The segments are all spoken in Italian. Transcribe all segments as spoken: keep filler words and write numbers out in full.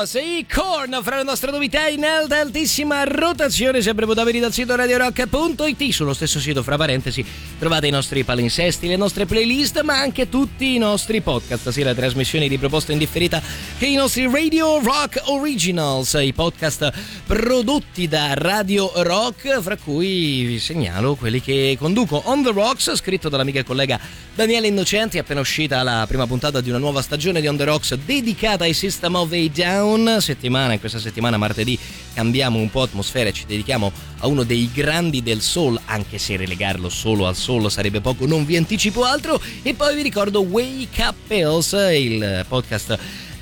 Boss, i Korn fra le nostre novità in alta altissima rotazione, sempre poteri dal sito radio rock punto it. Sullo stesso sito, fra parentesi, trovate i nostri palinsesti, le nostre playlist, ma anche tutti i nostri podcast, sia le trasmissioni di proposta indifferita che i nostri Radio Rock Originals, i podcast prodotti da Radio Rock, fra cui vi segnalo quelli che conduco. On the Rocks, scritto dall'amica e collega Daniele Innocenti, appena uscita la prima puntata di una nuova stagione di On the Rocks dedicata ai System of a Down. Settimana, in questa settimana, martedì, cambiamo un po' atmosfera e ci dedichiamo a uno dei grandi del soul, anche se relegarlo solo al soul sarebbe poco, non vi anticipo altro. E poi vi ricordo Wake Up Pills, il podcast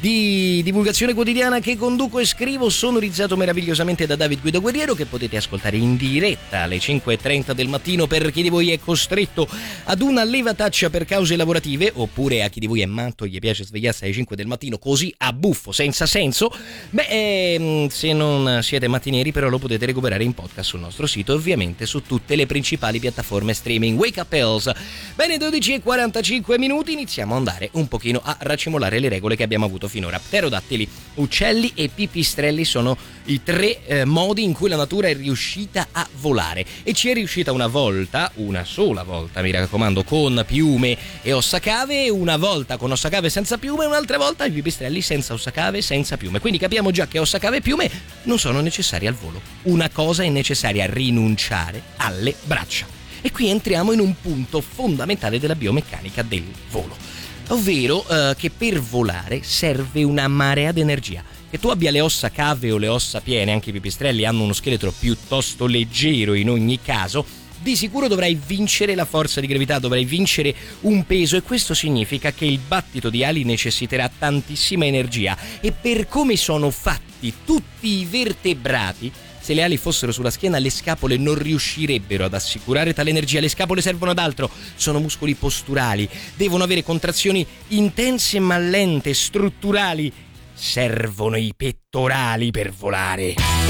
di divulgazione quotidiana che conduco e scrivo, sonorizzato meravigliosamente da David Guido Guerriero, che potete ascoltare in diretta alle cinque e trenta del mattino per chi di voi è costretto ad una levataccia per cause lavorative, oppure a chi di voi è matto e gli piace svegliarsi alle cinque del mattino così a buffo, senza senso. Beh, ehm, se non siete mattinieri, però lo potete recuperare in podcast sul nostro sito, ovviamente su tutte le principali piattaforme streaming. Wake Up Pills. Bene, dodici e quarantacinque minuti, iniziamo a andare un pochino a racimolare le regole che abbiamo avuto finora. Pterodattili, uccelli e pipistrelli sono i tre eh, modi in cui la natura è riuscita a volare, e ci è riuscita una volta, una sola volta, mi raccomando, con piume e ossa cave, una volta con ossa cave senza piume, un'altra volta i pipistrelli senza ossa cave, senza piume. Quindi capiamo già che ossa cave e piume non sono necessarie al volo. Una cosa è necessaria: rinunciare alle braccia. E qui entriamo in un punto fondamentale della biomeccanica del volo, ovvero eh, che per volare serve una marea di energia. Che tu abbia le ossa cave o le ossa piene, anche i pipistrelli hanno uno scheletro piuttosto leggero in ogni caso, di sicuro dovrai vincere la forza di gravità, dovrai vincere un peso, e questo significa che il battito di ali necessiterà tantissima energia. E per come sono fatti tutti i vertebrati, se le ali fossero sulla schiena, le scapole non riuscirebbero ad assicurare tale energia. Le scapole servono ad altro, sono muscoli posturali, devono avere contrazioni intense ma lente, strutturali. Servono i pettorali per volare.